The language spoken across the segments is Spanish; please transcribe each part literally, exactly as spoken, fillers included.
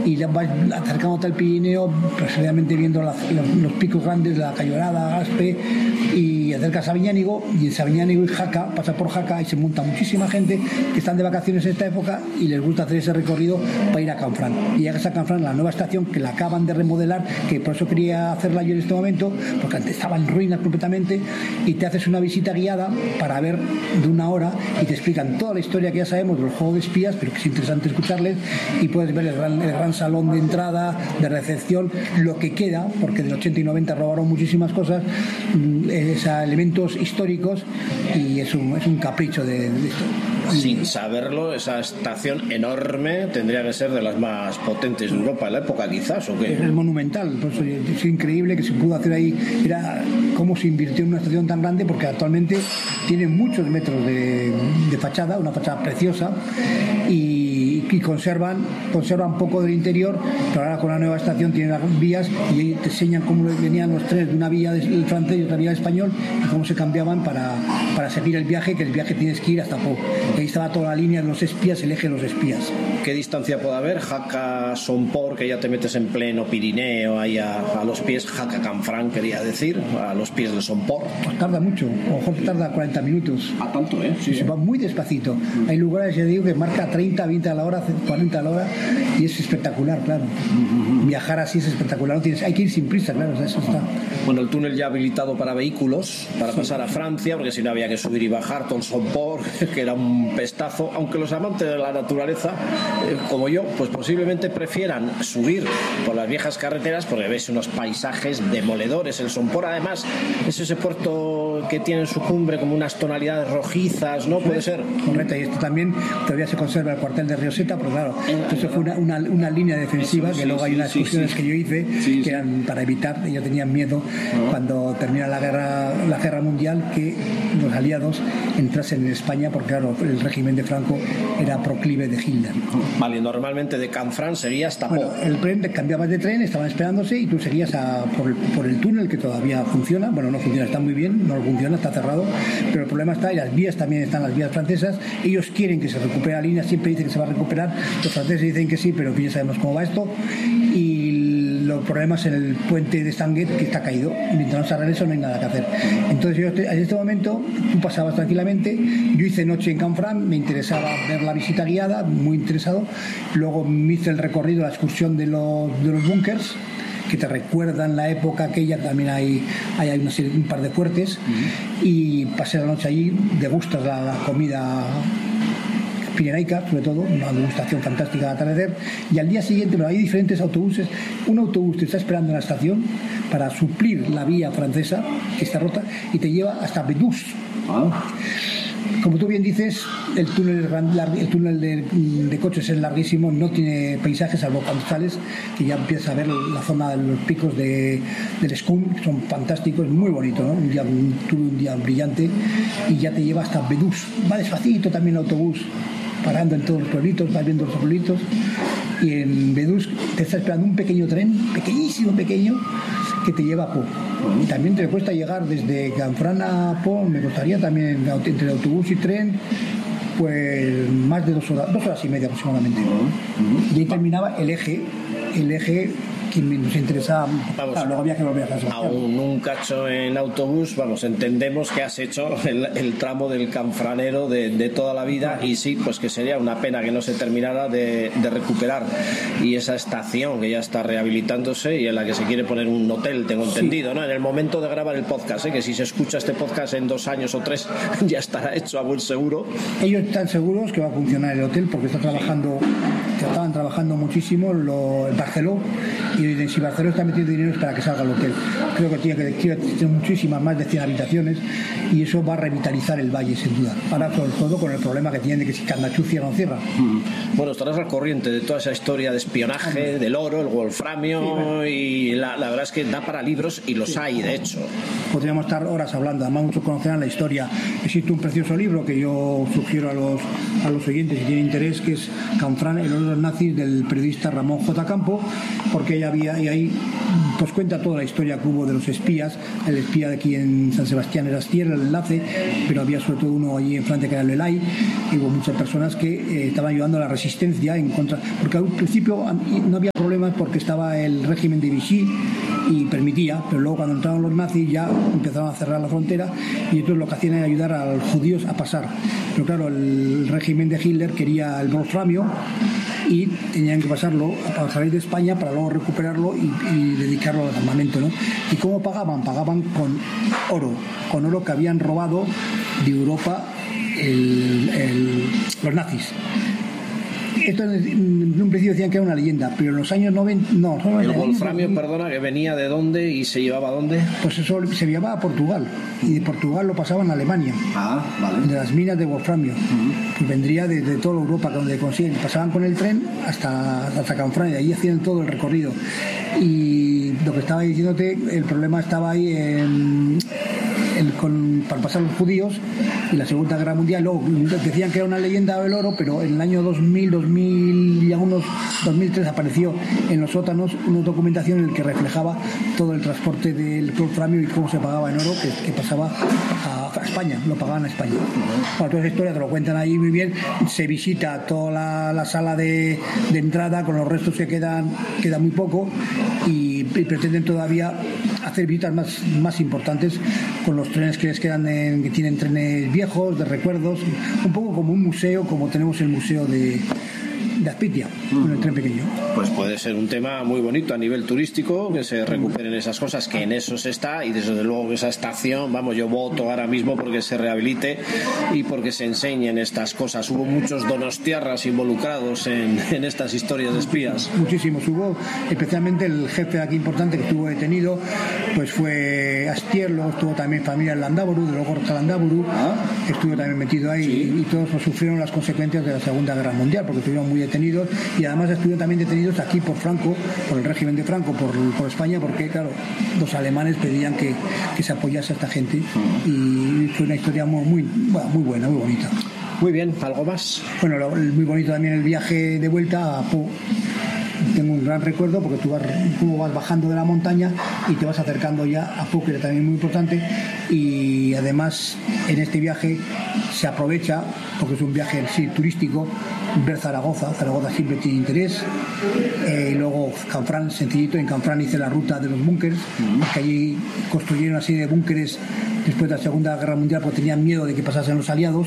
y vas acercándote al Pirineo, precisamente viendo las, los, los picos grandes, la Callorada, Gaspe, y acercas a Viñánigo, y en Sabiñánigo y Jaca, pasa por Jaca y se monta muchísima gente que están de vacaciones en esta época y les gusta hacer ese recorrido para ir a Canfrán. Y llegas a Canfrán, la nueva estación que la acaban de remodelar, que por eso quería hacerla yo en este momento, porque antes estaba en ruinas completamente, y te haces una visita guiada para ver de una hora y te explican toda la historia que ya sabemos de los juegos de espías, pero que es interesante escucharles, y puedes ver el gran, el gran salón de entrada, de recepción, lo que queda, porque del ochenta y noventa robaron muchísimas cosas, es a elementos históricos, y es un, es un capricho de, de esto. Sin saberlo, esa estación enorme tendría que ser de las más potentes de Europa en la época, quizás, ¿o qué? Es monumental, por eso es increíble que se pudo hacer ahí. Era cómo se invirtió en una estación tan grande, porque actualmente tiene muchos metros de, de fachada, una fachada preciosa, y, y conservan conservan poco del interior, pero ahora con la nueva estación tienen las vías y te enseñan cómo venían los trenes de una vía del francés y otra vía del español, y cómo se cambiaban para, para seguir el viaje, que el viaje tienes que ir hasta Pau. Ahí estaba toda la línea de los espías, el eje de los espías. ¿Qué distancia puede haber? Jaca Somport, que ya te metes en pleno Pirineo, ahí a, a los pies, Jaca Canfrán, quería decir, a los pies de Somport. Pues tarda mucho, a lo mejor tarda cuarenta minutos. ¿A tanto, eh? Sí, se va muy despacito. Mm. Hay lugares, ya digo, que marca treinta, veinte a la hora, cuarenta a la hora, y es espectacular, claro. Mm-hmm. Viajar así es espectacular, no tienes, hay que ir sin prisa, claro, o sea, eso está. Bueno, el túnel ya habilitado para vehículos, para sí. pasar a Francia, porque si no había que subir y bajar todo el Somport, que era un pestazo, aunque los amantes de la naturaleza, eh, como yo, pues posiblemente prefieran subir por las viejas carreteras, porque ves unos paisajes demoledores. El Somport, además, es ese puerto que tiene en su cumbre como unas tonalidades rojizas, ¿no? Puede ser. Correcto, y esto también todavía se conserva el cuartel de Rioseta, pero claro, eso fue una, una, una línea defensiva, que sí, luego hay unas excursiones sí, sí. que yo hice, sí, que eran para evitar, ellos tenían miedo uh-huh. cuando termina la guerra, la guerra mundial, que los aliados entrasen en España, porque claro, el régimen de Franco era proclive de Hitler. Vale, normalmente de Canfrán sería hasta bueno, Pau. El tren, cambiabas de tren, estaban esperándose y tú seguías a, por, el, por el túnel, que todavía funciona, bueno, no funciona, está muy bien, no funciona, está cerrado, pero el problema está, y las vías también están, las vías francesas, ellos quieren que se recupere la línea, siempre dicen que se va a recuperar, los franceses dicen que sí, pero ya sabemos cómo va esto, y los problemas en el puente de Stanguet, que está caído, mientras no se arregle eso no hay nada que hacer. Entonces yo en este momento, tú pasabas tranquilamente, yo hice noche en Canfrán, me interesaba ver la visita guiada, muy interesado, luego me hice el recorrido, la excursión de los, de los búnkers, que te recuerdan la época aquella, también hay, hay, hay una serie, un par de fuertes, uh-huh. y pasé la noche allí, degustas la, la comida pirenaica, sobre todo, una degustación fantástica de atardecer, y al día siguiente, pero hay diferentes autobuses, un autobús te está esperando en la estación para suplir la vía francesa, que está rota, y te lleva hasta Bedús. Ah. Como tú bien dices, el túnel, el túnel de, de coches es larguísimo, no tiene paisajes, salvo cuando sales, que ya empiezas a ver la zona de los picos de, del Scum, que son fantásticos, muy bonito, ¿no? Un día, un, un día brillante, y ya te lleva hasta Bedús. Va despacito también el autobús, parando en todos los pueblitos, vas viendo los pueblitos, y en Bedús te está esperando un pequeño tren, pequeñísimo, pequeño, que te lleva a Pau. Y también te cuesta llegar desde Canfrán a Pau, me costaría también entre autobús y tren, pues más de dos horas, dos horas y media aproximadamente. Uh-huh. Y ahí terminaba el eje, el eje que nos interesa. Vamos, claro, luego había que volver a hacer. Aún un cacho en autobús, vamos, entendemos que has hecho el, el tramo del canfranero de, de toda la vida, y sí, pues que sería una pena que no se terminara de, de recuperar, y esa estación que ya está rehabilitándose y en la que se quiere poner un hotel, tengo entendido, sí. ¿no? En el momento de grabar el podcast, ¿eh? Que si se escucha este podcast en dos años o tres ya estará hecho a buen seguro. Ellos están seguros que va a funcionar el hotel, porque está trabajando, que estaban trabajando muchísimo lo, el Barceló, y si Barcelona está metiendo dinero es para que salga el hotel. Creo que tiene que tener muchísimas, más de cien habitaciones, y eso va a revitalizar el valle sin duda. Ahora sobre todo con el problema que tiene de que si Candachú cierra o no cierra. Bueno, estarás al corriente de toda esa historia de espionaje, del oro, el wolframio, sí, bueno. y la, la verdad es que da para libros, y los sí. hay, de hecho. Podríamos estar horas hablando, además muchos conocerán la historia. Existe un precioso libro que yo sugiero a los, a los oyentes si tienen interés, que es Canfrán, el oro de los nazis, del periodista Ramón J. Campo, porque ella había, y ahí pues cuenta toda la historia que hubo de los espías. El espía de aquí en San Sebastián era Astier, el enlace, pero había sobre todo uno allí en Francia que era Lelay, y hubo muchas personas que eh, estaban ayudando a la resistencia en contra, porque al principio no había problemas porque estaba el régimen de Vichy y permitía, pero luego cuando entraron los nazis ya empezaron a cerrar la frontera y entonces lo que hacían era ayudar a los judíos a pasar. Pero claro, el régimen de Hitler quería el wolframio y tenían que pasarlo a salir de España para luego recuperarlo y, y dedicarlo al armamento, ¿no? ¿Y cómo pagaban? Pagaban con oro, con oro que habían robado de Europa el, el, los nazis. Esto en un principio decían que era una leyenda, pero en los años noventa... No, el wolframio, años, perdona, que venía de dónde y se llevaba a dónde. Pues eso se llevaba a Portugal, y de Portugal lo pasaban a Alemania. Ah, vale. De las minas de wolframio. Uh-huh. Pues vendría de, de toda Europa, donde consiguen. Pasaban con el tren hasta, hasta Canfranc, y ahí hacían todo el recorrido. Y lo que estaba diciéndote, el problema estaba ahí en... El, con, para pasar los judíos y la Segunda Guerra Mundial. Luego decían que era una leyenda del oro, pero en el año dos mil, dos mil y algunos dos mil tres apareció en los sótanos una documentación en la que reflejaba todo el transporte del wolframio y cómo se pagaba en oro, que, que pasaba a, a España, lo pagaban a España. Bueno, toda esa historia te lo cuentan ahí muy bien. Se visita toda la, la sala de, de entrada con los restos que quedan, queda muy poco, y, y pretenden todavía hacer visitas más, más importantes con los trenes que les quedan, en, que tienen trenes viejos, de recuerdos, un poco como un museo, como tenemos el museo de, de Azpeitia, mm. con el tren pequeño. Pues puede ser un tema muy bonito a nivel turístico, que se recuperen esas cosas, que en eso se está, y desde luego que esa estación, vamos, yo voto ahora mismo porque se rehabilite y porque se enseñen estas cosas. Hubo muchos donostiarras involucrados en, en estas historias de espías. Muchísimos hubo, especialmente el jefe de aquí importante que estuvo detenido, pues fue Astier, luego estuvo también familia Landaburu, de luego Landaburu, ¿Ah? estuvo también metido ahí, sí. y, y todos pues, sufrieron las consecuencias de la Segunda Guerra Mundial, porque estuvieron muy detenidos, y además estuvieron también detenidos aquí por Franco, por el régimen de Franco, por, por España, porque claro, los alemanes pedían que, que se apoyase a esta gente, y fue una historia muy, muy, muy buena, muy bonita. Muy bien, ¿algo más? Bueno, lo, muy bonito también el viaje de vuelta a Po. Tengo un gran recuerdo porque tú vas, tú vas bajando de la montaña y te vas acercando ya a Po, que era también muy importante, y además en este viaje se aprovecha, porque es un viaje sí, turístico, ver Zaragoza. Zaragoza siempre tiene interés, eh, y luego Canfranc, sencillito. En Canfranc hice la ruta de los búnkeres, que allí construyeron una serie de búnkeres después de la Segunda Guerra Mundial porque tenían miedo de que pasasen los aliados,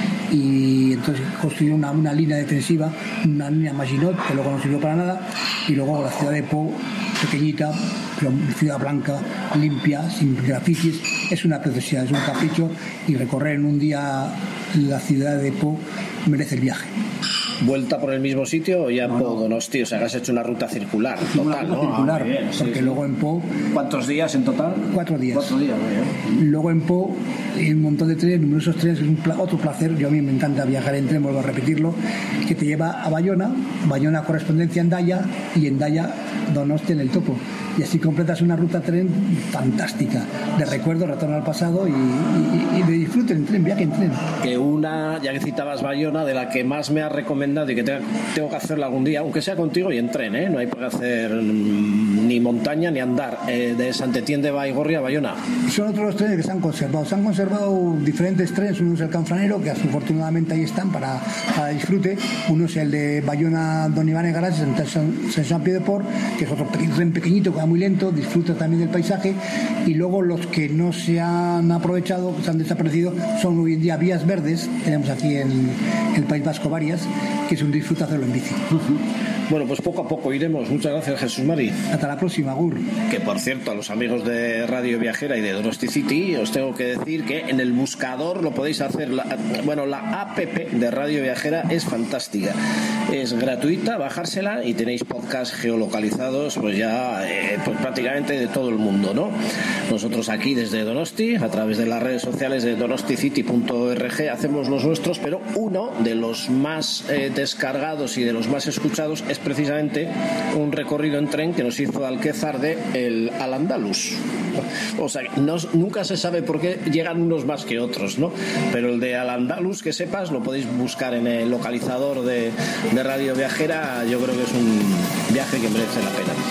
y entonces construyeron una, una línea defensiva, una línea Maginot, que luego no sirvió para nada, y luego la ciudad de Po, pequeñita, pero ciudad blanca, limpia, sin grafitis, es una preciosidad, es un capricho, y recorrer en un día la ciudad de Po merece el viaje. ¿Vuelta por el mismo sitio o ya no, en Po, Donosti? O sea, que has hecho una ruta circular total, ruta ¿no? circular, ah, bien, porque sí, sí. luego en Po... ¿Cuántos días en total? Cuatro días. Cuatro días, bien. Luego en Po, hay un montón de trenes, numerosos trenes, es un pla- otro placer. Yo a mí me encanta viajar en tren, vuelvo a repetirlo, que te lleva a Bayona, Bayona correspondencia en Daya, y en Daya Donosti en el Topo. Y así completas una ruta tren fantástica, de recuerdo, retorno al pasado y, y, y de disfrute en tren, viaje en tren. Que una, ya que citabas Bayona, de la que más me has recomendado y que tengo, tengo que hacerla algún día, aunque sea contigo y en tren, ¿eh? No hay por qué hacer mm, ni montaña ni andar, eh, de Santetién de Baigorri a Bayona. Son otros trenes que se han conservado. Se han conservado diferentes trenes. Uno es el Canfranero, que afortunadamente ahí están para, para disfrute. Uno es el de Bayona Don Iván Egaras, en Saint-Jean-Pied-de-Port, que es otro tren pequeñito, que va muy lento, disfruta también del paisaje. Y luego los que no se han aprovechado, que se han desaparecido, son hoy en día vías verdes. Tenemos aquí en el País Vasco varias, que es un disfrute hacerlo en bici. Bueno, pues poco a poco iremos. Muchas gracias, Jesús Mari. Hasta la próxima, Gur. Que por cierto, a los amigos de Radio Viajera y de Donosti City, os tengo que decir que en el buscador lo podéis hacer. La, bueno, la app de Radio Viajera es fantástica. Es gratuita, bajársela, y tenéis podcasts geolocalizados, pues ya eh, pues prácticamente de todo el mundo, ¿no? Nosotros aquí desde Donosti, a través de las redes sociales de donosticity punto org, hacemos los nuestros, pero uno de los más eh, descargados y de los más escuchados es precisamente un recorrido en tren que nos hizo Alquézar de el Al-Andalus. O sea, no, nunca se sabe por qué llegan unos más que otros, ¿no? Pero el de Al-Andalus, que sepas, lo podéis buscar en el localizador de, de Radio Viajera. Yo creo que es un viaje que merece la pena.